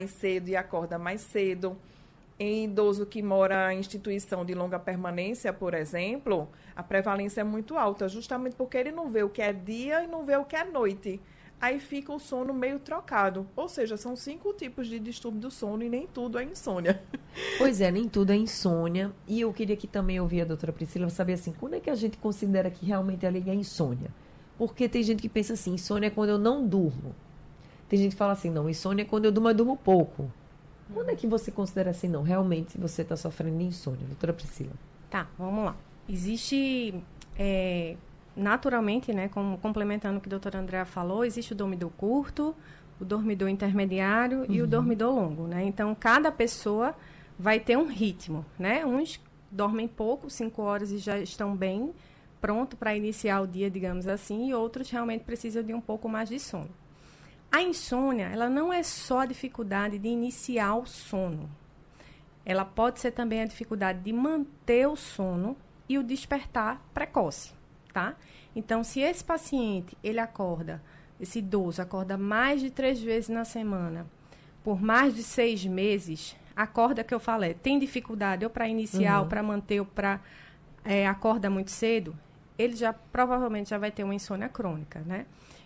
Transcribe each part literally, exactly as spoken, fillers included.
cedo e acorda mais cedo. Em idoso que mora em instituição de longa permanência, por exemplo, a prevalência é muito alta, justamente porque ele não vê o que é dia e não vê o que é noite. Aí fica o sono meio trocado. Ou seja, são cinco tipos de distúrbio do sono e nem tudo é insônia. Pois é, nem tudo é insônia. E eu queria que também ouvir a doutora Priscila saber assim, quando é que a gente considera que realmente ali é insônia? Porque tem gente que pensa assim, insônia é quando eu não durmo. Tem gente que fala assim, não, insônia é quando eu durmo, eu durmo pouco. Quando é que você considera assim, não, realmente você está sofrendo de insônia, doutora Priscila? Tá, vamos lá. Existe, é, naturalmente, né, como, complementando o que a doutora Andrea falou, existe o dormidor curto, o dormidor intermediário uhum. e o dormidor longo, né? Então, cada pessoa vai ter um ritmo, né? Uns dormem pouco, cinco horas e já estão bem, pronto para iniciar o dia, digamos assim, e outros realmente precisam de um pouco mais de sono. A insônia, ela não é só a dificuldade de iniciar o sono. Ela pode ser também a dificuldade de manter o sono e o despertar precoce, tá? Então, se esse paciente, ele acorda, esse idoso acorda mais de três vezes na semana, por mais de seis meses, acorda que eu falei, tem dificuldade ou para iniciar, uhum. ou para manter, ou para é, acorda muito cedo, ele já provavelmente já vai ter uma insônia crônica, né?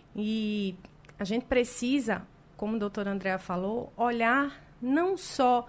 E a gente precisa, como a doutora Andrea falou, olhar não só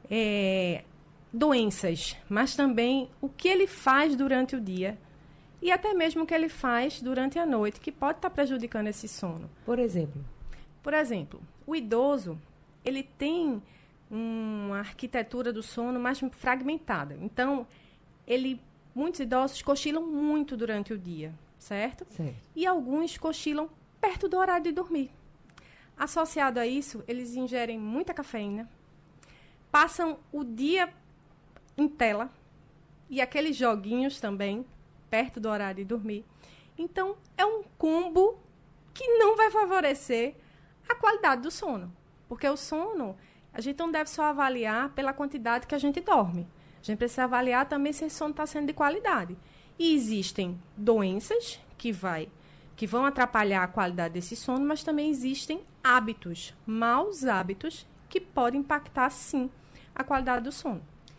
é, doenças, mas também o que ele faz durante o dia e até mesmo o que ele faz durante a noite, que pode estar prejudicando esse sono. Por exemplo? Por exemplo, o idoso, ele tem uma arquitetura do sono mais fragmentada. Então, ele, muitos idosos cochilam muito durante o dia, certo? Certo. E alguns cochilam perto do horário de dormir. Associado a isso, eles ingerem muita cafeína, passam o dia em tela e aqueles joguinhos também, perto do horário de dormir. Então, é um combo que não vai favorecer a qualidade do sono. Porque o sono, a gente não deve só avaliar pela quantidade que a gente dorme. A gente precisa avaliar também se esse sono está sendo de qualidade. E existem doenças que vai... que vão atrapalhar a qualidade desse sono, mas também existem hábitos, maus hábitos, que podem impactar, sim, a qualidade do sono.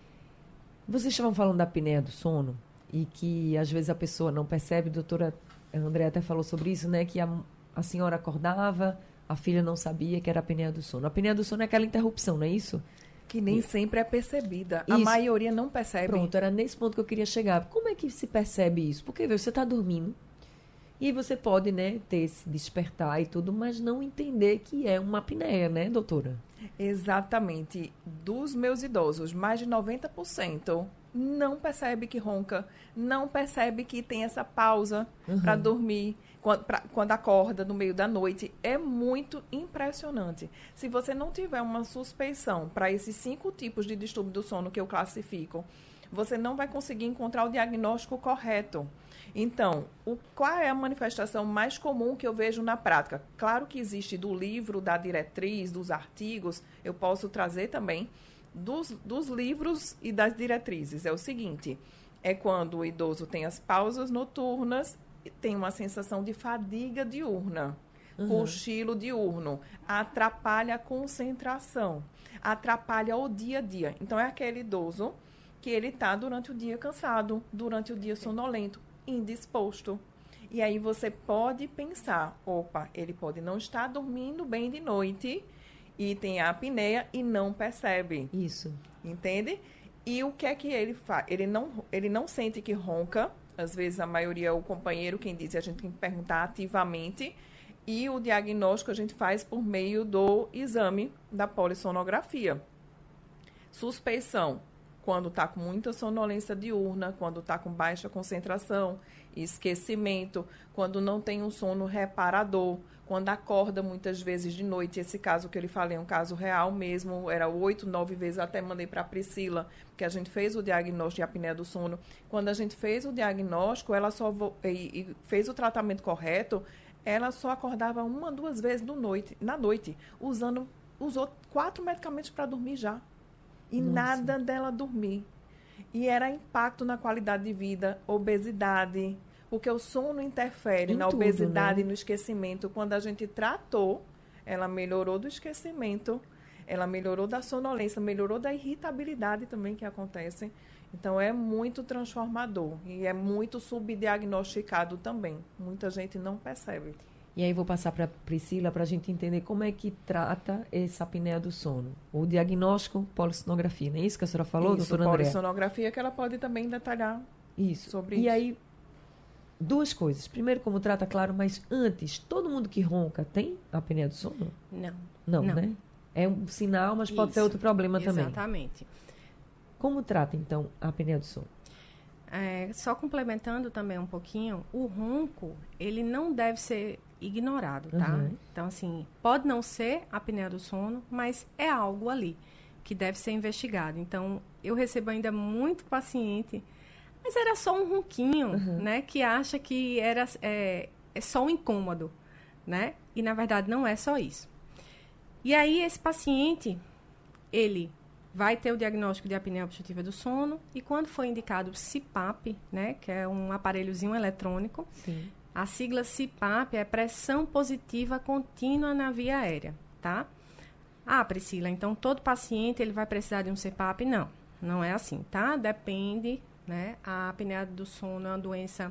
Vocês estavam falando da apneia do sono e que, às vezes, a pessoa não percebe, a doutora Andrea até falou sobre isso, né, que a, a senhora acordava, a filha não sabia que era a apneia do sono. A apneia do sono é aquela interrupção, não é isso? Que nem e... sempre é percebida. Isso. A maioria não percebe. Pronto, era nesse ponto que eu queria chegar. Como é que se percebe isso? Porque, viu, você está dormindo, e você pode, né, ter esse despertar e tudo, mas não entender que é uma apneia, né, doutora? Exatamente. Dos meus idosos, mais de noventa por cento não percebe que ronca, não percebe que tem essa pausa uhum. para dormir, quando, pra, quando acorda no meio da noite. É muito impressionante. Se você não tiver uma suspeição para esses cinco tipos de distúrbio do sono que eu classifico, você não vai conseguir encontrar o diagnóstico correto. Então, o, qual é a manifestação mais comum que eu vejo na prática? Claro que existe do livro, da diretriz, dos artigos, eu posso trazer também dos, dos livros e das diretrizes. É o seguinte, é quando o idoso tem as pausas noturnas, tem uma sensação de fadiga diurna, uhum. cochilo diurno, atrapalha a concentração, atrapalha o dia a dia. Então, é aquele idoso que ele está durante o dia cansado, durante o dia sonolento, indisposto. E aí você pode pensar, opa, ele pode não estar dormindo bem de noite e tem a apneia e não percebe. Isso. Entende? E o que é que ele faz? Ele não, ele não sente que ronca. Às vezes a maioria é o companheiro quem diz, a gente tem que perguntar ativamente. E o diagnóstico a gente faz por meio do exame da polissonografia. Suspeição. Quando está com muita sonolência diurna, quando está com baixa concentração, esquecimento, quando não tem um sono reparador, quando acorda muitas vezes de noite. Esse caso que eu lhe falei é um caso real mesmo, era oito, nove vezes, até mandei para a Priscila, que a gente fez o diagnóstico de apneia do sono. Quando a gente fez o diagnóstico, ela só vo- e, e fez o tratamento correto, ela só acordava uma, duas vezes no noite, na noite, usando, usou quatro medicamentos para dormir já. E Nossa. Nada dela dormir. E era impacto na qualidade de vida, obesidade, porque o sono interfere em na tudo, obesidade, né? No esquecimento. Quando a gente tratou, ela melhorou do esquecimento, ela melhorou da sonolência, melhorou da irritabilidade também que acontece. Então, é muito transformador e é muito subdiagnosticado também. Muita gente não percebe. E aí vou passar para a Priscila para a gente entender como é que trata essa apneia do sono. O diagnóstico, polissonografia, não é isso que a senhora falou, Isso, doutora Andréa? polissonografia que ela pode também detalhar isso. sobre e isso. E aí, duas coisas. Primeiro, como trata, claro, mas antes, todo mundo que ronca tem apneia do sono? Não. Não, Não. né? É um sinal, mas pode Isso, ser outro problema também. Exatamente. Como trata, então, a apneia do sono? É, só complementando também um pouquinho, o ronco, ele não deve ser ignorado, tá? Uhum. Então, assim, pode não ser a apneia do sono, mas é algo ali que deve ser investigado. Então, eu recebo ainda muito paciente, mas era só um ronquinho, Uhum. né? Que acha que era, é, é só um incômodo, né? E, na verdade, não é só isso. E aí, esse paciente, ele vai ter o diagnóstico de apneia obstrutiva do sono e quando for indicado o C PAP, né, que é um aparelhozinho eletrônico, Sim. a sigla C PAP é pressão positiva contínua na via aérea, tá? Ah, Priscila, então todo paciente ele vai precisar de um C PAP? Não, não é assim, tá? Depende, né? A apneia do sono é uma doença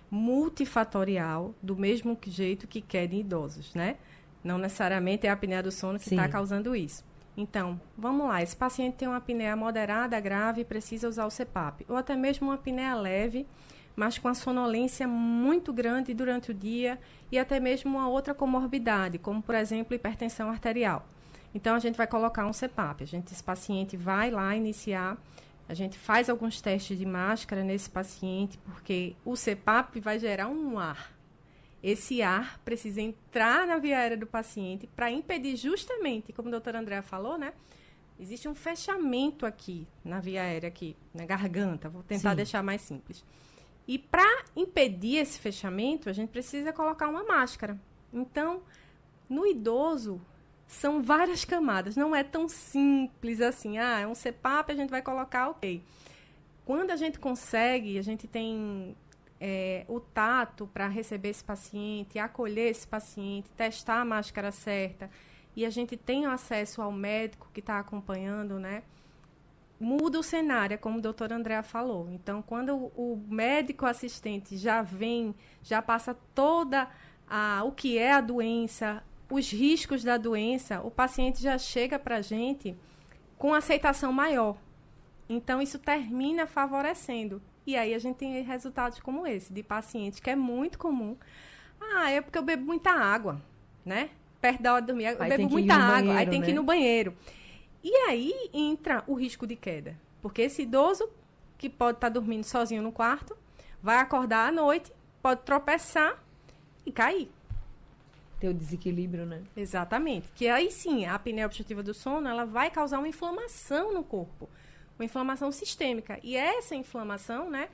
multifatorial, do mesmo jeito que queda em idosos, né? Não necessariamente é a apneia do sono que está causando isso. Então, vamos lá, esse paciente tem uma apneia moderada, grave e precisa usar o C PAP. Ou até mesmo uma apneia leve, mas com a sonolência muito grande durante o dia e até mesmo uma outra comorbidade, como, por exemplo, hipertensão arterial. Então, a gente vai colocar um C PAP. A gente, esse paciente vai lá iniciar, a gente faz alguns testes de máscara nesse paciente, porque o C PAP vai gerar um ar. Esse ar precisa entrar na via aérea do paciente para impedir justamente, como a doutora Andréa falou, né? Existe um fechamento aqui na via aérea, aqui na garganta. Vou tentar Sim. deixar mais simples. E para impedir esse fechamento, a gente precisa colocar uma máscara. Então, no idoso, são várias camadas. Não é tão simples assim. Ah, é um C PAP, a gente vai colocar, ok. Quando a gente consegue, a gente tem... É, o tato para receber esse paciente, acolher esse paciente, testar a máscara certa e a gente tem acesso ao médico que está acompanhando, né? Muda o cenário, como o doutor Andréa falou. Então, quando o, o médico assistente já vem, já passa toda a, o que é a doença, os riscos da doença, o paciente já chega para a gente com aceitação maior. Então, isso termina favorecendo. E aí a gente tem resultados como esse, de paciente que é muito comum. Ah, é porque eu bebo muita água, né? Perto da hora de dormir, eu Aí bebo muita água, aí tem que ir no banheiro. E aí entra o risco de queda. Porque esse idoso, que pode estar dormindo sozinho no quarto, vai acordar à noite, pode tropeçar e cair. Ter o desequilíbrio, né? Exatamente. Que aí sim, a apneia obstrutiva do sono, ela vai causar uma inflamação no corpo. Uma inflamação sistêmica. E essa inflamação, né,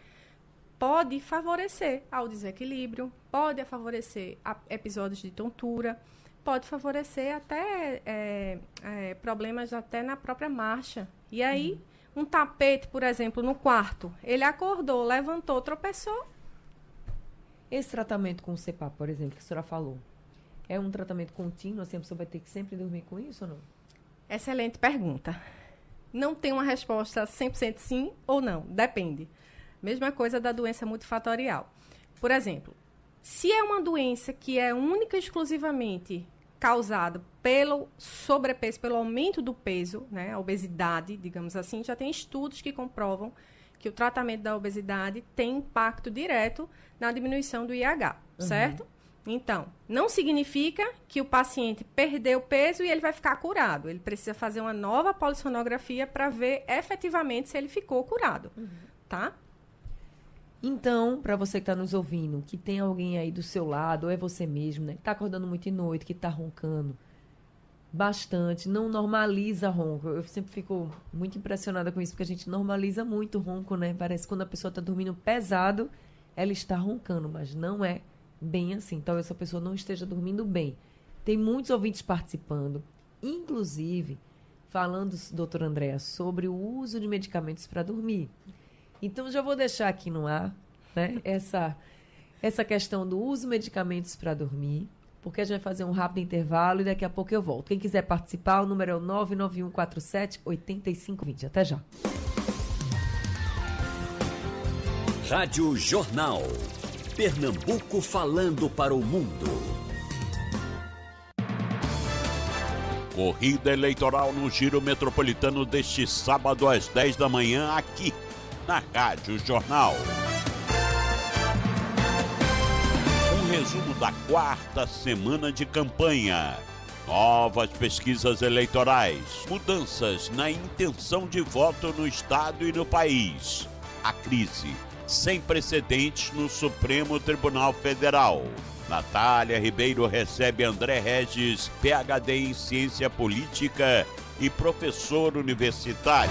pode favorecer ao desequilíbrio, pode favorecer a episódios de tontura, pode favorecer até é, é, problemas até na própria marcha. E aí, uhum. um tapete, por exemplo, no quarto, ele acordou, levantou, tropeçou. Esse tratamento com o C PAP, por exemplo, que a senhora falou, é um tratamento contínuo, assim, a pessoa vai ter que sempre dormir com isso ou não? Excelente pergunta. Não tem uma resposta cem por cento sim ou não, depende. Mesma coisa da doença multifatorial. Por exemplo, se é uma doença que é única e exclusivamente causada pelo sobrepeso, pelo aumento do peso, né, a obesidade, digamos assim, já tem estudos que comprovam que o tratamento da obesidade tem impacto direto na diminuição do I H, uhum. certo? Então, não significa que o paciente perdeu peso e ele vai ficar curado. Ele precisa fazer uma nova polissonografia para ver efetivamente se ele ficou curado, uhum. tá? Então, para você que está nos ouvindo, que tem alguém aí do seu lado, ou é você mesmo, né? Que está acordando muito de noite, que está roncando bastante, não normaliza ronco. Eu sempre fico muito impressionada com isso, porque a gente normaliza muito o ronco, né? Parece que quando a pessoa está dormindo pesado, ela está roncando, mas não é bem assim. Talvez essa pessoa não esteja dormindo bem. Tem muitos ouvintes participando, inclusive falando, doutora Andréa, sobre o uso de medicamentos para dormir. Então, já vou deixar aqui no ar, né, essa, essa questão do uso de medicamentos para dormir, porque a gente vai fazer um rápido intervalo e daqui a pouco eu volto. Quem quiser participar, o número é o nove nove um quatro sete oito cinco dois zero. Até já. Rádio Jornal. Pernambuco falando para o mundo. Corrida eleitoral no Giro Metropolitano deste sábado às dez da manhã aqui na Rádio Jornal. Um resumo da quarta semana de campanha. Novas pesquisas eleitorais. Mudanças na intenção de voto no estado e no país. A crise sem precedentes no Supremo Tribunal Federal. Natália Ribeiro recebe André Regis, P H D em Ciência Política e professor universitário.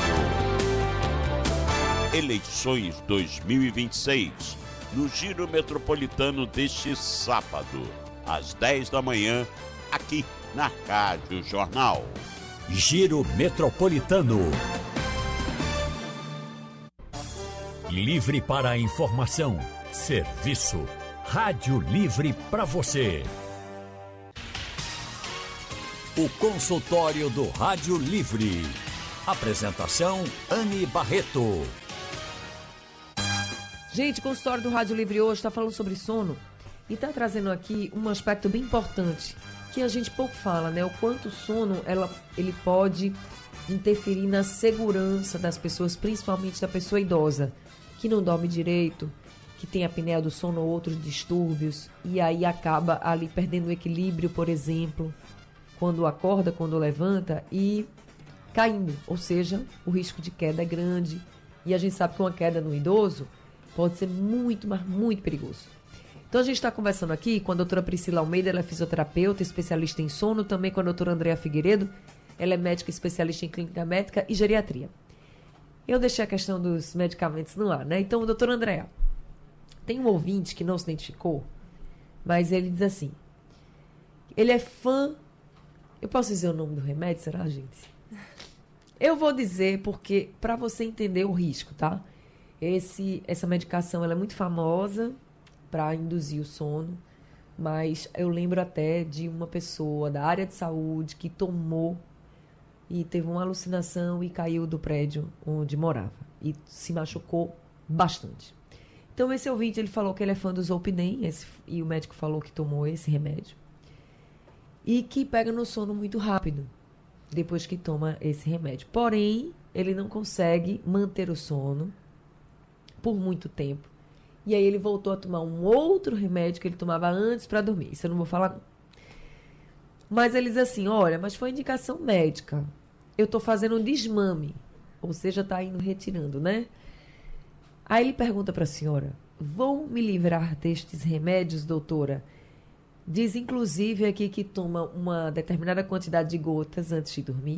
Eleições dois mil e vinte e seis, no Giro Metropolitano deste sábado, às dez da manhã, aqui na Rádio Jornal. Giro Metropolitano. Livre para a informação. Serviço. Rádio Livre para você. O consultório do Rádio Livre. Apresentação Anne Barreto. Gente, o consultório do Rádio Livre hoje está falando sobre sono e está trazendo aqui um aspecto bem importante que a gente pouco fala, né? O quanto o sono ela, ele pode interferir na segurança das pessoas, principalmente da pessoa idosa, que não dorme direito, que tem a apneia do sono ou outros distúrbios, e aí acaba ali perdendo o equilíbrio, por exemplo, quando acorda, quando levanta e caindo, ou seja, o risco de queda é grande, e a gente sabe que uma queda no idoso pode ser muito, mas muito perigoso. Então a gente está conversando aqui com a doutora Priscila Almeida, ela é fisioterapeuta, especialista em sono, também com a doutora Andrea Figueiredo, ela é médica especialista em clínica médica e geriatria. Eu deixei a questão dos medicamentos no ar, né? Então, doutora Andrea, tem um ouvinte que não se identificou, mas ele diz assim, ele é fã, eu posso dizer o nome do remédio, será, gente? Eu vou dizer porque, para você entender o risco, tá? Esse, essa medicação ela é muito famosa para induzir o sono, mas eu lembro até de uma pessoa da área de saúde que tomou e teve uma alucinação e caiu do prédio onde morava e se machucou bastante. Então esse ouvinte, ele falou que ele é fã do Zolpidem, esse, e o médico falou que tomou esse remédio e que pega no sono muito rápido depois que toma esse remédio. Porém, ele não consegue manter o sono por muito tempo. E aí ele voltou a tomar um outro remédio que ele tomava antes para dormir. Isso eu não vou falar não. Mas ele diz assim, olha, mas foi indicação médica. Eu estou fazendo um desmame. Ou seja, está indo retirando, né? Aí ele pergunta para a senhora, vou me livrar destes remédios, doutora? Diz, inclusive, aqui que toma uma determinada quantidade de gotas antes de dormir,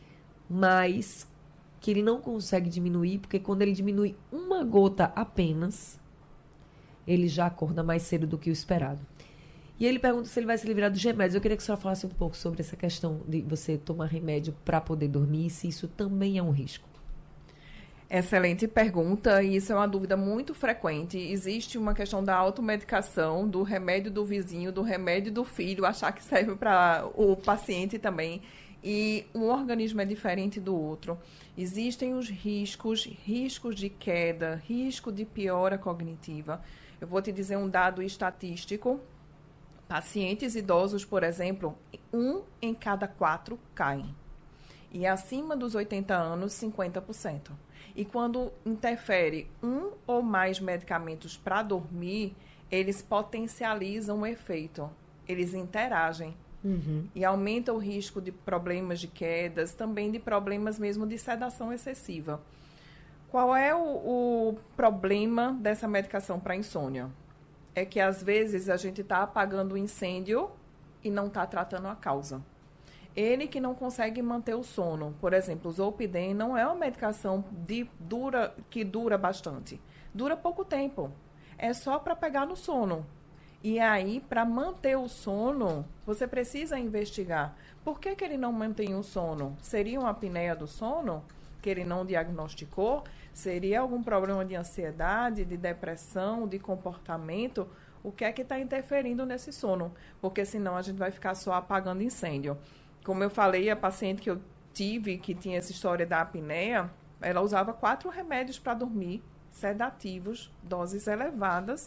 mas que ele não consegue diminuir, porque quando ele diminui uma gota apenas, ele já acorda mais cedo do que o esperado. E ele pergunta se ele vai se livrar dos remédios. Eu queria que a senhora falasse um pouco sobre essa questão de você tomar remédio para poder dormir, se isso também é um risco. Excelente pergunta, e isso é uma dúvida muito frequente. Existe uma questão da automedicação, do remédio do vizinho, do remédio do filho, achar que serve para o paciente também. E um organismo é diferente do outro. Existem os riscos, riscos de queda, risco de piora cognitiva. Eu vou te dizer um dado estatístico. Pacientes idosos, por exemplo, um em cada quatro caem. E acima dos oitenta anos, cinquenta por cento. E quando interfere um ou mais medicamentos para dormir, eles potencializam o efeito. Eles interagem. Uhum. E aumenta o risco de problemas de quedas, também de problemas mesmo de sedação excessiva. Qual é o, o problema dessa medicação para insônia? É que às vezes a gente está apagando o incêndio e não está tratando a causa. Ele que não consegue manter o sono. Por exemplo, o Zolpidem não é uma medicação de dura, que dura bastante. Dura pouco tempo. É só para pegar no sono. E aí, para manter o sono, você precisa investigar. Por que que ele não mantém o sono? Seria uma apneia do sono que ele não diagnosticou? Seria algum problema de ansiedade, de depressão, de comportamento? o que é que está interferindo nesse sono, porque senão a gente vai ficar só apagando incêndio. Como eu falei, a paciente que eu tive, que tinha essa história da apneia, ela usava quatro remédios para dormir, sedativos, doses elevadas,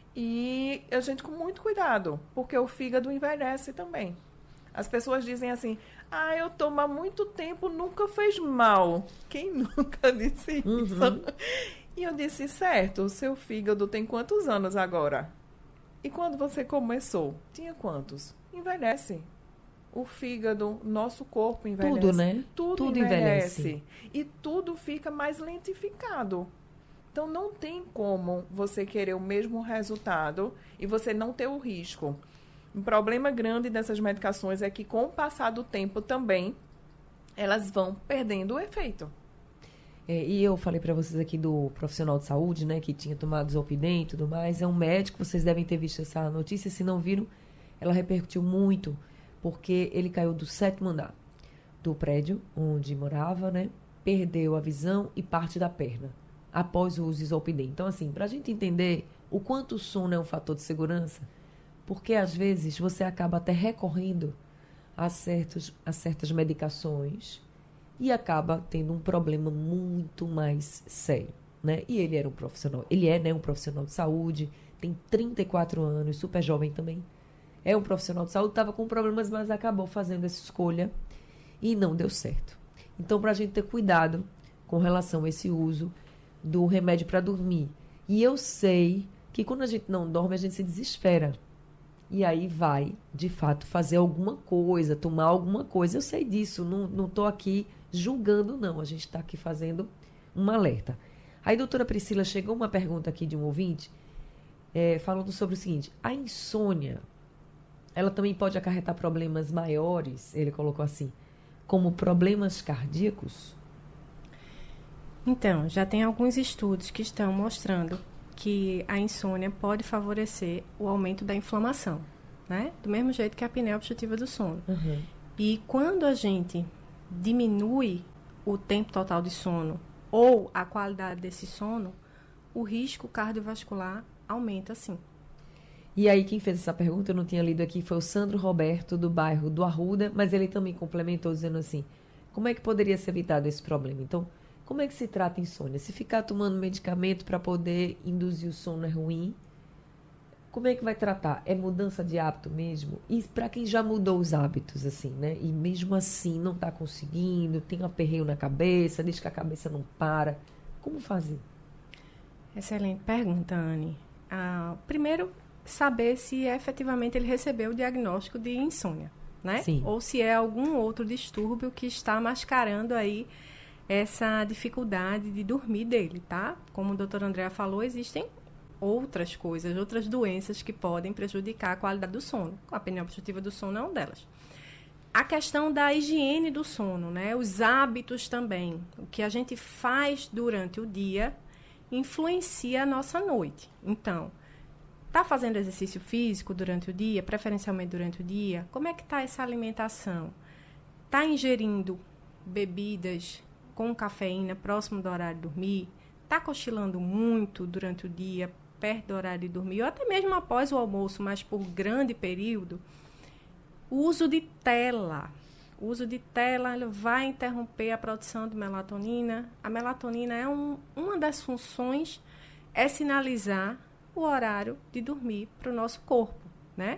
e a gente com muito cuidado, porque o fígado envelhece também. As pessoas dizem assim, ah, eu tomo há muito tempo, nunca fez mal. Quem nunca disse isso? Uhum. E eu disse, certo, o seu fígado tem quantos anos agora? E quando você começou, tinha quantos? Envelhece. O fígado, nosso corpo envelhece. Tudo, né? Tudo, tudo envelhece. envelhece. E tudo fica mais lentificado. Então, não tem como você querer o mesmo resultado e você não ter o risco. Um problema grande dessas medicações é que, com o passar do tempo também, elas vão perdendo o efeito. É, e eu falei para vocês aqui do profissional de saúde, né, que tinha tomado Zolpidem e tudo mais. É um médico, vocês devem ter visto essa notícia. Se não viram, ela repercutiu muito, porque ele caiu do sétimo andar do prédio onde morava, né, perdeu a visão e parte da perna após o uso de Zolpidem. Então, assim, para a gente entender o quanto o sono é um fator de segurança, porque às vezes você acaba até recorrendo a, certos, a certas medicações e acaba tendo um problema muito mais sério, né? E ele era um profissional, ele é, né, um profissional de saúde, tem trinta e quatro anos, super jovem também, é um profissional de saúde, estava com problemas, mas acabou fazendo essa escolha e não deu certo. Então, para a gente ter cuidado com relação a esse uso do remédio para dormir. E eu sei que quando a gente não dorme, a gente se desespera. E aí vai, de fato, fazer alguma coisa, tomar alguma coisa. Eu sei disso, não estou aqui julgando, não. A gente está aqui fazendo um alerta. Aí, doutora Priscila, chegou uma pergunta aqui de um ouvinte, é, falando sobre o seguinte: a insônia, ela também pode acarretar problemas maiores, ele colocou assim, como problemas cardíacos? Então, já tem alguns estudos que estão mostrando que a insônia pode favorecer o aumento da inflamação, né? Do mesmo jeito que a apneia obstrutiva do sono. Uhum. E quando a gente diminui o tempo total de sono ou a qualidade desse sono, o risco cardiovascular aumenta sim. E aí quem fez essa pergunta, eu não tinha lido aqui, foi o Sandro Roberto, do bairro do Arruda, mas ele também complementou dizendo assim, como é que poderia ser evitado esse problema? Então, como é que se trata a insônia? Se ficar tomando medicamento para poder induzir o sono é ruim, como é que vai tratar? É mudança de hábito mesmo? E para quem já mudou os hábitos, assim, né? E mesmo assim não está conseguindo, tem um aperreio na cabeça, diz que a cabeça não para. Como fazer? Excelente pergunta, Anne. Ah, primeiro, saber se efetivamente ele recebeu o diagnóstico de insônia, né? Sim. Ou se é algum outro distúrbio que está mascarando aí essa dificuldade de dormir dele, tá? Como a doutora Andréa falou, existem outras coisas, outras doenças que podem prejudicar a qualidade do sono. A apneia obstrutiva do sono é uma delas. A questão da higiene do sono, né? Os hábitos também. O que a gente faz durante o dia influencia a nossa noite. Então, tá fazendo exercício físico durante o dia, preferencialmente durante o dia? Como é que tá essa alimentação? Tá ingerindo bebidas com cafeína próximo do horário de dormir? Tá cochilando muito durante o dia, perto do horário de dormir, ou até mesmo após o almoço, mas por grande período? O uso de tela. O uso de tela ele vai interromper a produção de melatonina. A melatonina é um, uma das funções, é sinalizar o horário de dormir para o nosso corpo, né?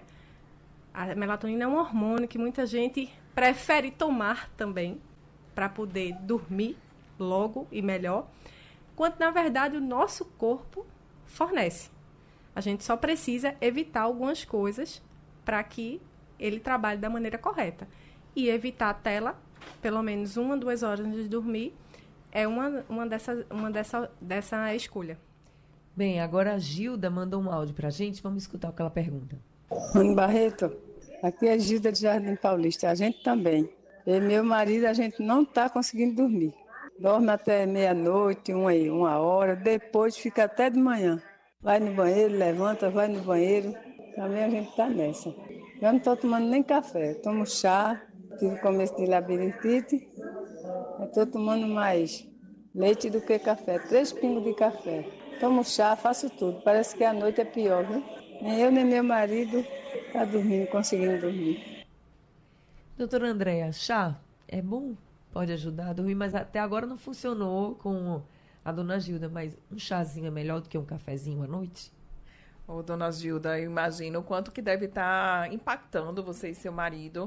A melatonina é um hormônio que muita gente prefere tomar também, para poder dormir logo e melhor, quando na verdade o nosso corpo fornece. A gente só precisa evitar algumas coisas para que ele trabalhe da maneira correta. E evitar a tela, pelo menos uma, duas horas antes de dormir, é uma, uma, dessa, uma dessa, dessa escolha. Bem, agora a Gilda mandou um áudio para a gente, vamos escutar o que ela pergunta. Mano Barreto, aqui é Gilda de Jardim Paulista, a gente também. Eu e meu marido, a gente não está conseguindo dormir. Dorme até meia-noite, uma, uma hora, depois fica até de manhã. Vai no banheiro, levanta, vai no banheiro. Também a gente está nessa. Eu não estou tomando nem café, tomo chá, tive começo de labirintite. Eu estou tomando mais leite do que café, três pingos de café. Tomo chá, faço tudo. Parece que a noite é pior, viu? Nem eu, nem meu marido tá dormindo, conseguindo dormir. Doutora Andréa, chá é bom? Pode ajudar a dormir, mas até agora não funcionou com a dona Gilda, mas um chazinho é melhor do que um cafezinho à noite? Ô, dona Gilda, eu imagino o quanto que deve estar impactando você e seu marido.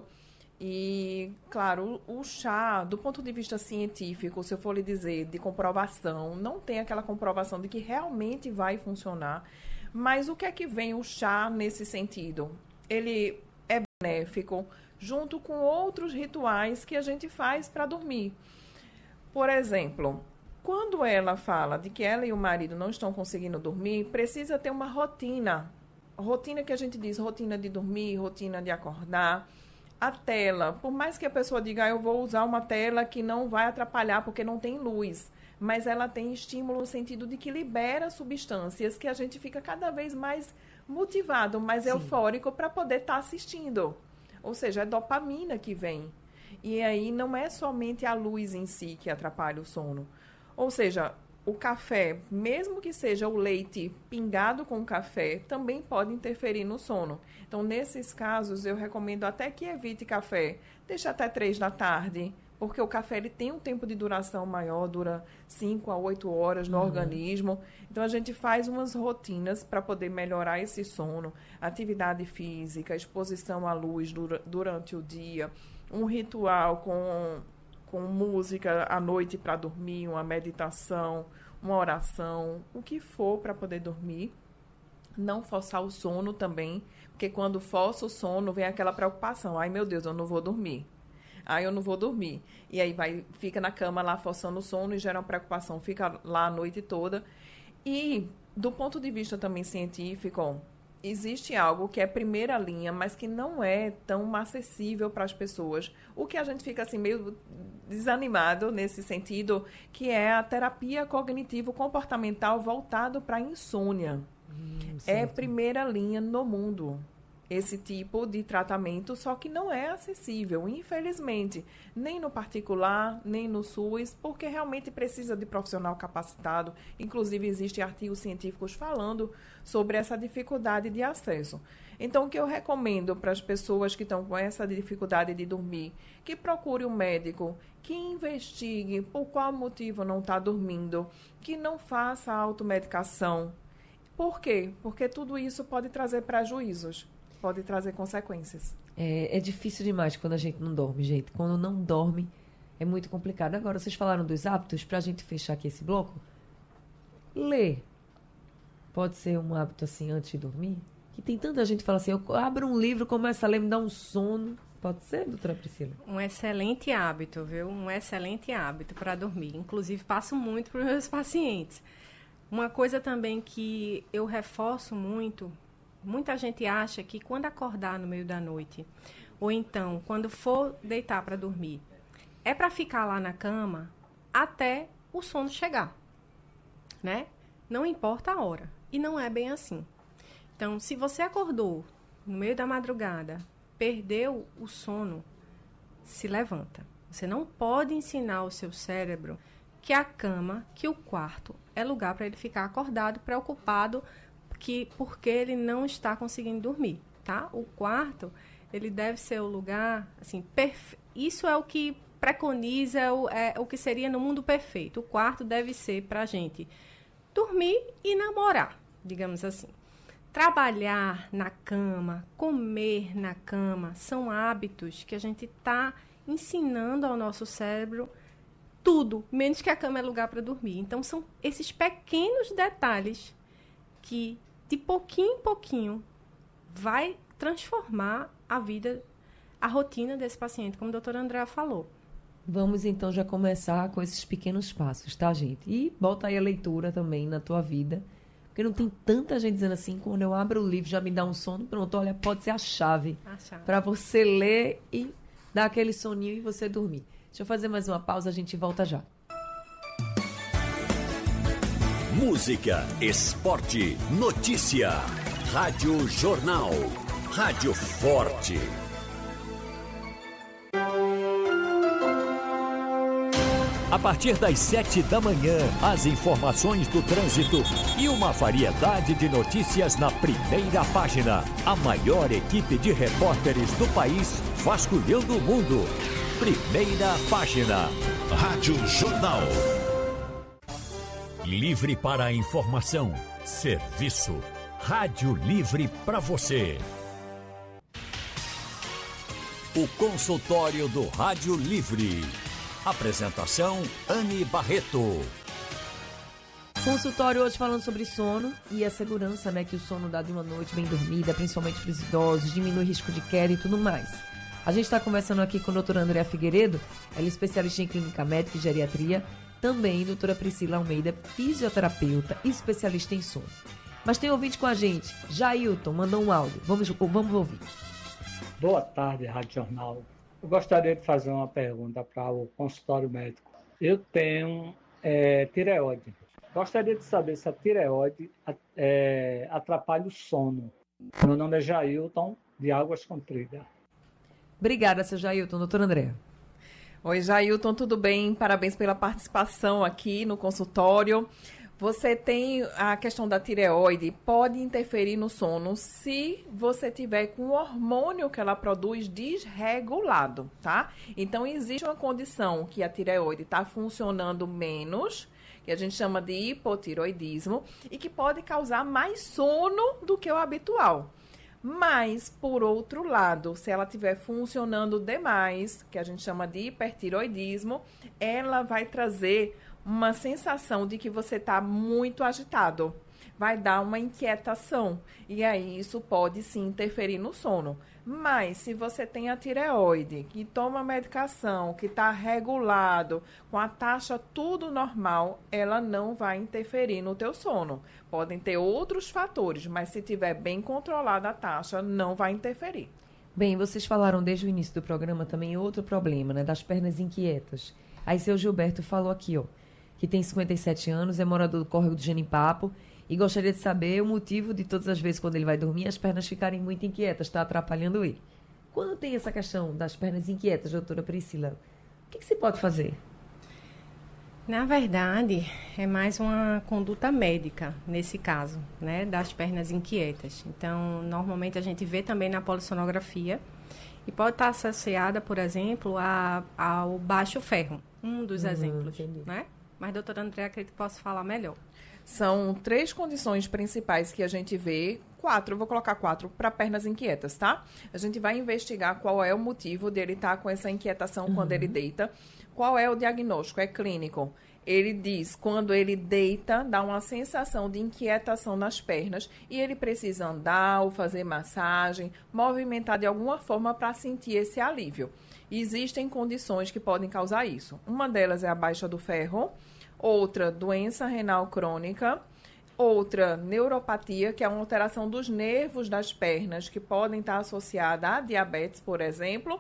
E, claro, o chá, do ponto de vista científico, se eu for lhe dizer, de comprovação, não tem aquela comprovação de que realmente vai funcionar. Mas o que é que vem o chá nesse sentido? Ele é benéfico junto com outros rituais que a gente faz para dormir. Por exemplo, quando ela fala de que ela e o marido não estão conseguindo dormir, precisa ter uma rotina. Rotina que a gente diz, rotina de dormir, rotina de acordar. A tela, por mais que a pessoa diga, ah, eu vou usar uma tela que não vai atrapalhar porque não tem luz, mas ela tem estímulo no sentido de que libera substâncias que a gente fica cada vez mais motivado, mais Sim. eufórico para poder estar tá assistindo. Ou seja, é dopamina que vem. E aí não é somente a luz em si que atrapalha o sono. Ou seja, o café, mesmo que seja o leite pingado com café, também pode interferir no sono. Então, nesses casos, eu recomendo até que evite café. Deixa até três da tarde, porque o café ele tem um tempo de duração maior, dura cinco a oito horas no uhum. organismo. Então, a gente faz umas rotinas para poder melhorar esse sono. Atividade física, exposição à luz dura, durante o dia, um ritual com... com música à noite para dormir, uma meditação, uma oração, o que for para poder dormir. Não forçar o sono também, porque quando força o sono vem aquela preocupação. Ai, meu Deus, eu não vou dormir. Ai, eu não vou dormir. E aí vai, fica na cama lá forçando o sono e gera uma preocupação, fica lá a noite toda. E do ponto de vista também científico, existe algo que é primeira linha, mas que não é tão acessível para as pessoas. O que a gente fica assim meio desanimado nesse sentido, que é a terapia cognitivo-comportamental voltado para a insônia. Hum, é primeira linha no mundo esse tipo de tratamento, só que não é acessível, infelizmente, nem no particular, nem no SUS, porque realmente precisa de profissional capacitado. Inclusive, existem artigos científicos falando sobre essa dificuldade de acesso. Então, o que eu recomendo para as pessoas que estão com essa dificuldade de dormir, que procure um médico, que investigue por qual motivo não está dormindo, que não faça automedicação. Por quê? Porque tudo isso pode trazer prejuízos. Pode trazer consequências. É, é difícil demais quando a gente não dorme, gente. Quando não dorme, é muito complicado. Agora, vocês falaram dos hábitos, para a gente fechar aqui esse bloco. Ler. Pode ser um hábito assim antes de dormir? Que tem tanta gente que fala assim, eu abro um livro, começo a ler, me dá um sono. Pode ser, doutora Priscila? Um excelente hábito, viu? Um excelente hábito para dormir. Inclusive, passo muito para os meus pacientes. Uma coisa também que eu reforço muito... Muita gente acha que quando acordar no meio da noite, ou então quando for deitar para dormir, é para ficar lá na cama até o sono chegar, né? Não importa a hora. E não é bem assim. Então, se você acordou no meio da madrugada, perdeu o sono, se levanta. Você não pode ensinar o seu cérebro que a cama, que o quarto é lugar para ele ficar acordado, preocupado, que porque ele não está conseguindo dormir, tá? O quarto, ele deve ser o lugar, assim, perfe... isso é o que preconiza o, é, o que seria no mundo perfeito. O quarto deve ser para a gente dormir e namorar, digamos assim. Trabalhar na cama, comer na cama, são hábitos que a gente está ensinando ao nosso cérebro tudo, menos que a cama é lugar para dormir. Então, são esses pequenos detalhes que, de pouquinho em pouquinho, vai transformar a vida, a rotina desse paciente, como a doutora Andréa falou. Vamos, então, já começar com esses pequenos passos, tá, gente? E bota aí a leitura também na tua vida, porque não tem tanta gente dizendo assim, quando eu abro o livro já me dá um sono, pronto, olha, pode ser a chave, chave. para você ler e dar aquele soninho e você dormir. Deixa eu fazer mais uma pausa, a gente volta já. Música, esporte, notícia. Rádio Jornal. Rádio Forte. A partir das sete da manhã, as informações do trânsito e uma variedade de notícias na primeira página. A maior equipe de repórteres do país vasculhando o mundo. Primeira página. Rádio Jornal. Livre para a informação. Serviço. Rádio Livre para você. O consultório do Rádio Livre. Apresentação, Anne Barreto. Consultório hoje falando sobre sono e a segurança, né, que o sono dá de uma noite bem dormida, principalmente para os idosos, diminui o risco de queda e tudo mais. A gente está conversando aqui com a doutora Andréa Figueiredo, ela é especialista em clínica médica e geriatria, também doutora Priscila Almeida, fisioterapeuta e especialista em sono. Mas tem ouvinte com a gente, Jailton, mandou um áudio, vamos, vamos ouvir. Boa tarde, Rádio Jornal. Eu gostaria de fazer uma pergunta para o consultório médico. Eu tenho é, tireoide. Gostaria de saber se a tireoide é, atrapalha o sono. Meu nome é Jailton, de Águas Compridas. Obrigada, seu Jailton. Doutora Andréa. Oi, Jailton, tudo bem? Parabéns pela participação aqui no consultório. Você tem a questão da tireoide, pode interferir no sono se você tiver com o hormônio que ela produz desregulado, tá? Então, existe uma condição que a tireoide está funcionando menos, que a gente chama de hipotiroidismo, e que pode causar mais sono do que o habitual. Mas, por outro lado, se ela estiver funcionando demais, que a gente chama de hipertiroidismo, ela vai trazer uma sensação de que você está muito agitado. Vai dar uma inquietação. E aí, isso pode sim interferir no sono. Mas, se você tem a tireoide, que toma medicação, que está regulado, com a taxa tudo normal, ela não vai interferir no teu sono. Podem ter outros fatores, mas se tiver bem controlada a taxa, não vai interferir. Bem, vocês falaram desde o início do programa também outro problema, né, das pernas inquietas. Aí, seu Gilberto falou aqui, ó, que tem cinquenta e sete anos, é morador do Córrego do Genipapo e gostaria de saber o motivo de todas as vezes quando ele vai dormir as pernas ficarem muito inquietas, está atrapalhando ele. Quando tem essa questão das pernas inquietas, doutora Priscila, o que, que se pode fazer? Na verdade, é mais uma conduta médica, nesse caso, né, das pernas inquietas. Então, normalmente a gente vê também na polissonografia e pode estar associada, por exemplo, a, ao baixo ferro, um dos uhum, exemplos, entendi. Né? Mas, doutora Andréa, acredito que posso falar melhor. São três condições principais que a gente vê, quatro, eu vou colocar quatro, para pernas inquietas, tá? A gente vai investigar qual é o motivo dele estar com essa inquietação uhum. quando ele deita. Qual é o diagnóstico? É clínico. Ele diz, quando ele deita, dá uma sensação de inquietação nas pernas e ele precisa andar ou fazer massagem, movimentar de alguma forma para sentir esse alívio. Existem condições que podem causar isso. Uma delas é a baixa do ferro, outra, doença renal crônica, outra, neuropatia, que é uma alteração dos nervos das pernas, que podem estar associada a diabetes, por exemplo,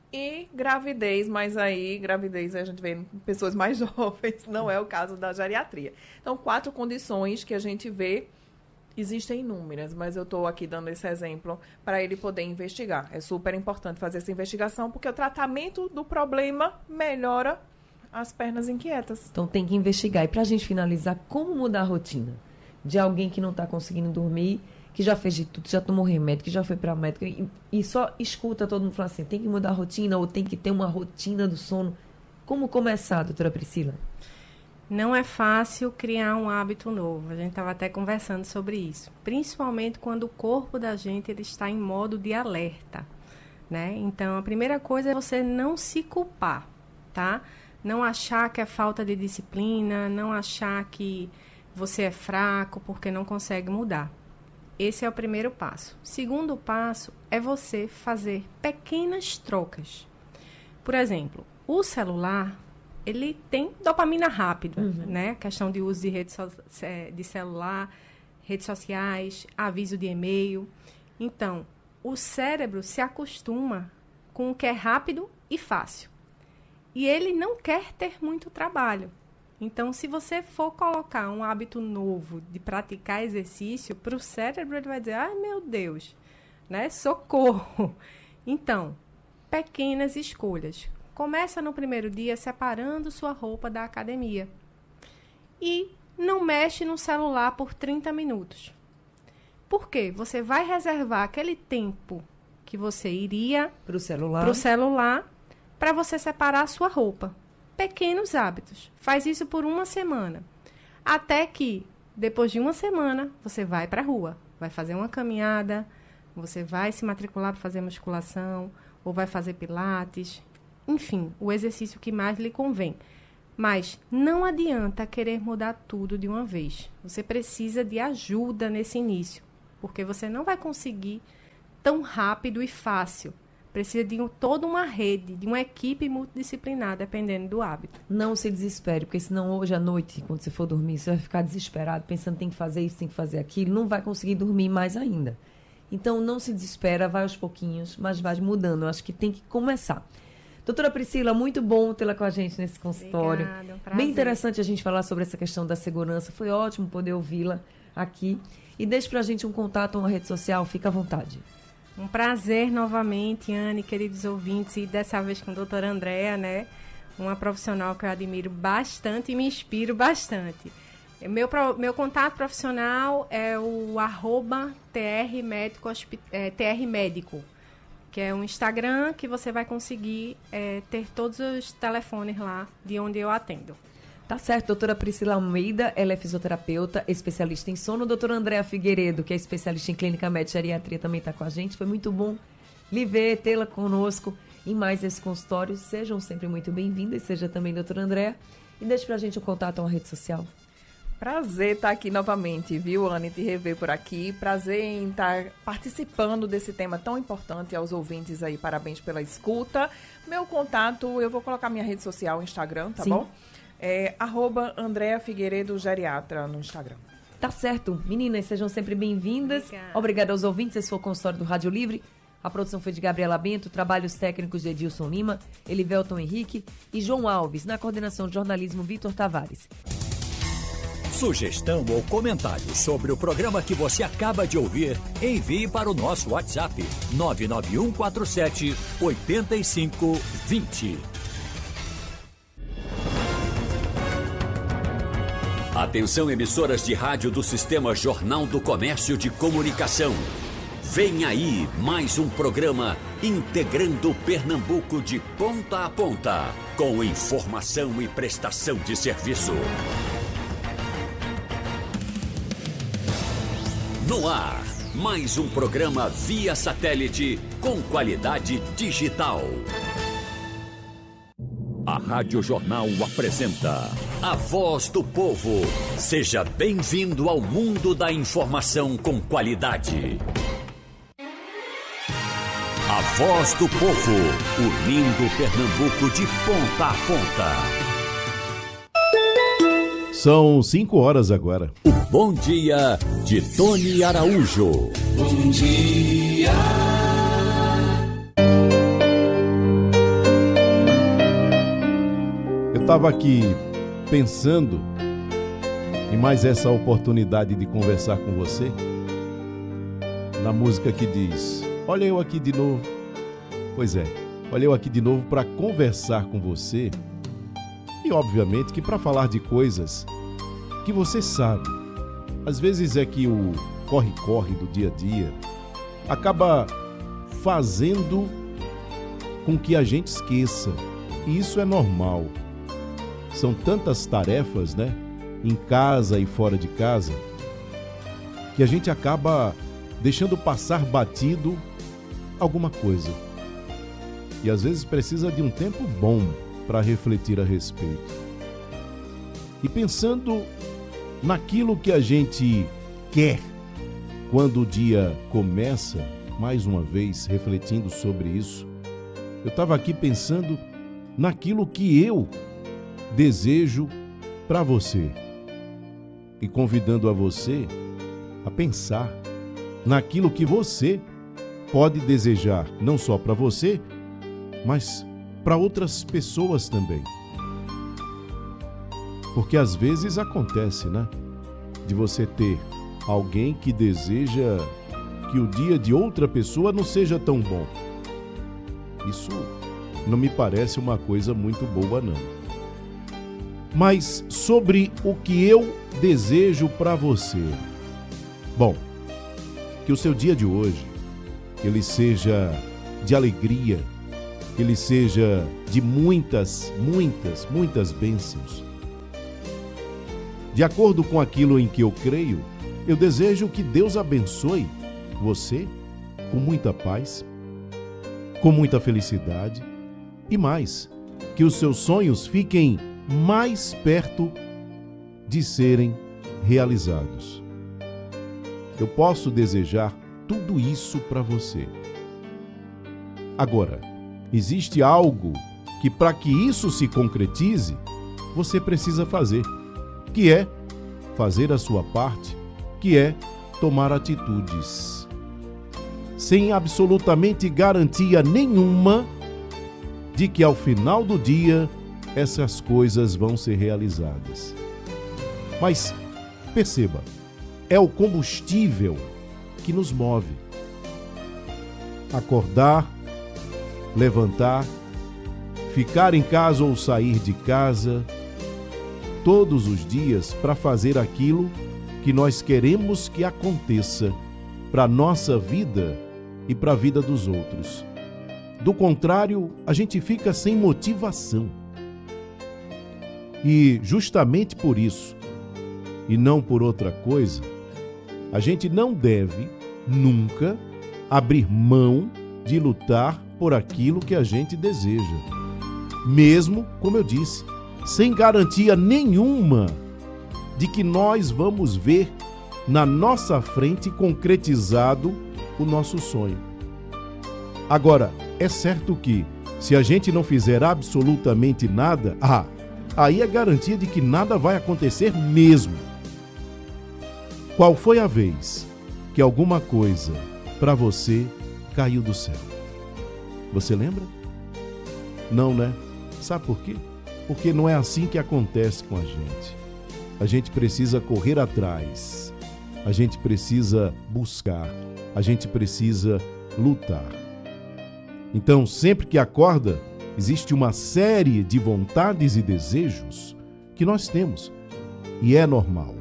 e gravidez, mas aí, gravidez a gente vê em pessoas mais jovens, não é o caso da geriatria. Então, quatro condições que a gente vê. Existem inúmeras, mas eu estou aqui dando esse exemplo para ele poder investigar. É super importante fazer essa investigação, porque o tratamento do problema melhora as pernas inquietas. Então tem que investigar. E para a gente finalizar, como mudar a rotina de alguém que não está conseguindo dormir, que já fez de tudo, já tomou remédio, que já foi para médico e, e só escuta todo mundo falar assim, tem que mudar a rotina ou tem que ter uma rotina do sono. Como começar, doutora Priscila? Não é fácil criar um hábito novo. A gente estava até conversando sobre isso. Principalmente quando o corpo da gente ele está em modo de alerta, né? Então, a primeira coisa é você não se culpar, tá? Não achar que é falta de disciplina, não achar que você é fraco porque não consegue mudar. Esse é o primeiro passo. Segundo passo é você fazer pequenas trocas. Por exemplo, o celular... ele tem dopamina rápida, uhum. né? Questão de uso de rede so- de celular, redes sociais, aviso de e-mail. Então, o cérebro se acostuma com o que é rápido e fácil. E ele não quer ter muito trabalho. Então, se você for colocar um hábito novo de praticar exercício, para o cérebro ele vai dizer, ai meu Deus, né? Socorro. Então, pequenas escolhas. Começa no primeiro dia separando sua roupa da academia. E não mexe no celular por trinta minutos. Por quê? Você vai reservar aquele tempo que você iria Para o celular. Para o celular, para você separar a sua roupa. Pequenos hábitos. Faz isso por uma semana. Até que, depois de uma semana, você vai para a rua. Vai fazer uma caminhada, você vai se matricular para fazer musculação, ou vai fazer pilates. Enfim, o exercício que mais lhe convém. Mas não adianta querer mudar tudo de uma vez. Você precisa de ajuda nesse início. Porque você não vai conseguir tão rápido e fácil. Precisa de um, toda uma rede, de uma equipe multidisciplinar, dependendo do hábito. Não se desespere, porque senão hoje à noite, quando você for dormir, você vai ficar desesperado, pensando tem que fazer isso, tem que fazer aquilo, não vai conseguir dormir mais ainda. Então, não se desespera, vai aos pouquinhos, mas vai mudando. Eu acho que tem que começar. Doutora Priscila, muito bom tê-la com a gente nesse consultório. Obrigada, um prazer. Bem interessante a gente falar sobre essa questão da segurança. Foi ótimo poder ouvi-la aqui. E deixe pra gente um contato, uma rede social, fica à vontade. Um prazer novamente, Anne, queridos ouvintes, e dessa vez com a doutora Andréa, né? Uma profissional que eu admiro bastante e me inspiro bastante. Meu, meu contato profissional é o arroba tr médico, é, tr médico, que é um Instagram que você vai conseguir é, ter todos os telefones lá de onde eu atendo. Tá certo, doutora Priscila Almeida, ela é fisioterapeuta, especialista em sono. Doutora Andréa Figueiredo, que é especialista em clínica médica e geriatria, também está com a gente. Foi muito bom lhe ver, tê-la conosco em mais esse consultório. Sejam sempre muito bem-vindas, seja também doutora Andréa. E deixe pra gente o contato, uma rede social. Prazer estar aqui novamente, viu, Anne, te rever por aqui. Prazer em estar participando desse tema tão importante aos ouvintes aí. Parabéns pela escuta. Meu contato, eu vou colocar minha rede social, Instagram, tá Sim. bom? É arroba Andréa Figueiredo Geriatra no Instagram. Tá certo. Meninas, sejam sempre bem-vindas. Obrigada. Obrigada aos ouvintes. Esse foi o consultório do Rádio Livre. A produção foi de Gabriela Bento, trabalhos técnicos de Edilson Lima, Elivelton Henrique e João Alves. Na coordenação de jornalismo, Vitor Tavares. Sugestão ou comentário sobre o programa que você acaba de ouvir, envie para o nosso WhatsApp nove nove um quatro sete oito cinco dois zero. Atenção, emissoras de rádio do Sistema Jornal do Comércio de Comunicação. Vem aí mais um programa integrando Pernambuco de ponta a ponta, com informação e prestação de serviço. No ar, mais um programa via satélite com qualidade digital. A Rádio Jornal apresenta A Voz do Povo. Seja bem-vindo ao mundo da informação com qualidade. A Voz do Povo, unindo Pernambuco de ponta a ponta. São cinco horas agora. O Bom Dia de Tony Araújo. Bom dia. Eu estava aqui pensando em mais essa oportunidade de conversar com você, na música que diz: olha eu aqui de novo. Pois é, olha eu aqui de novo para conversar com você. E obviamente que para falar de coisas que você sabe. Às vezes é que o corre-corre do dia a dia acaba fazendo com que a gente esqueça. E isso é normal. São tantas tarefas, né? Em casa e fora de casa, que a gente acaba deixando passar batido alguma coisa. E às vezes precisa de um tempo bom para refletir a respeito. E pensando naquilo que a gente quer quando o dia começa, mais uma vez refletindo sobre isso, eu estava aqui pensando naquilo que eu desejo para você e convidando a você a pensar naquilo que você pode desejar, não só para você, mas para outras pessoas também. Porque às vezes acontece, né? De você ter alguém que deseja que o dia de outra pessoa não seja tão bom. Isso não me parece uma coisa muito boa, não. Mas sobre o que eu desejo para você. Bom, que o seu dia de hoje, ele seja de alegria, que ele seja de muitas, muitas, muitas bênçãos. De acordo com aquilo em que eu creio, eu desejo que Deus abençoe você com muita paz, com muita felicidade e mais, que os seus sonhos fiquem mais perto de serem realizados. Eu posso desejar tudo isso para você. Agora, existe algo que para que isso se concretize, você precisa fazer, que é fazer a sua parte, que é tomar atitudes. Sem absolutamente garantia nenhuma de que ao final do dia essas coisas vão ser realizadas. Mas perceba, é o combustível que nos move. Acordar, levantar, ficar em casa ou sair de casa, todos os dias para fazer aquilo que nós queremos que aconteça para a nossa vida e para a vida dos outros. Do contrário, a gente fica sem motivação. E justamente por isso, e não por outra coisa, a gente não deve nunca abrir mão de lutar por aquilo que a gente deseja. Mesmo, como eu disse, sem garantia nenhuma de que nós vamos ver na nossa frente concretizado o nosso sonho. Agora, é certo que, se a gente não fizer absolutamente nada, ah, aí é garantia de que nada vai acontecer mesmo. Qual foi a vez que alguma coisa para você caiu do céu? Você lembra? Não, né? Sabe por quê? Porque não é assim que acontece com a gente. A gente precisa correr atrás. A gente precisa buscar. A gente precisa lutar. Então, sempre que acorda, existe uma série de vontades e desejos que nós temos. E é normal.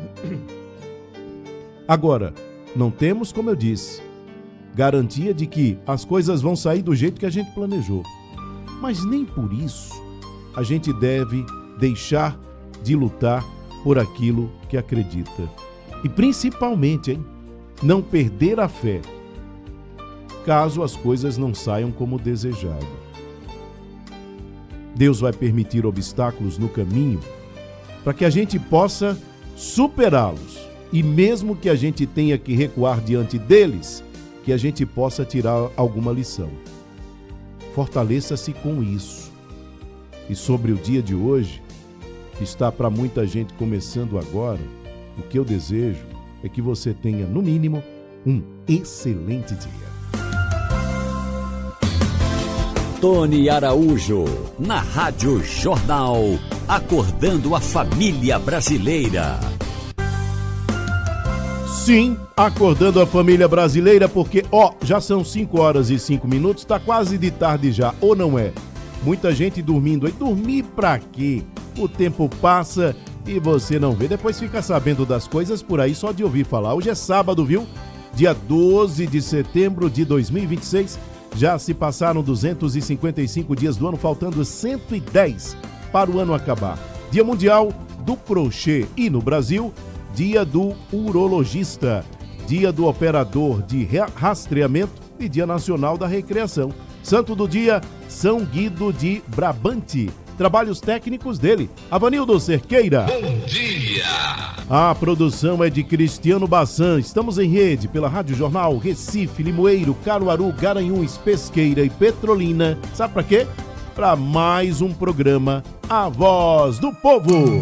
Agora, não temos, como eu disse, garantia de que as coisas vão sair do jeito que a gente planejou. Mas nem por isso a gente deve deixar de lutar por aquilo que acredita. E principalmente, hein, não perder a fé, caso as coisas não saiam como desejado. Deus vai permitir obstáculos no caminho para que a gente possa superá-los. E mesmo que a gente tenha que recuar diante deles, que a gente possa tirar alguma lição. Fortaleça-se com isso. E sobre o dia de hoje, que está para muita gente começando agora, o que eu desejo é que você tenha, no mínimo, um excelente dia. Tony Araújo, na Rádio Jornal, acordando a família brasileira. Sim, acordando a família brasileira, porque, ó, já são cinco horas e cinco minutos, tá quase de tarde já, ou não é? Muita gente dormindo aí. Dormir pra quê? O tempo passa e você não vê. Depois fica sabendo das coisas por aí só de ouvir falar. Hoje é sábado, viu? Dia doze de setembro de dois mil e vinte e seis. Já se passaram duzentos e cinquenta e cinco dias do ano, faltando cento e dez para o ano acabar. Dia Mundial do Crochê e, no Brasil, Dia do Urologista, Dia do Operador de Rastreamento e Dia Nacional da Recreação. Santo do dia, São Guido de Brabante. Trabalhos técnicos dele, Avanildo Cerqueira. Bom dia! A produção é de Cristiano Bassan. Estamos em rede pela Rádio Jornal Recife, Limoeiro, Caruaru, Garanhuns, Pesqueira e Petrolina. Sabe pra quê? Para mais um programa A Voz do Povo.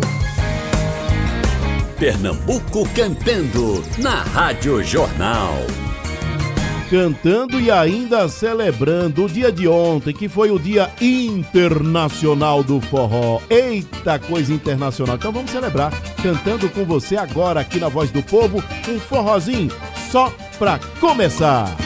Pernambuco cantando na Rádio Jornal. Cantando e ainda celebrando o dia de ontem, que foi o Dia Internacional do Forró. Eita, coisa internacional. Então vamos celebrar, cantando com você agora aqui na Voz do Povo, um forrozinho só pra começar.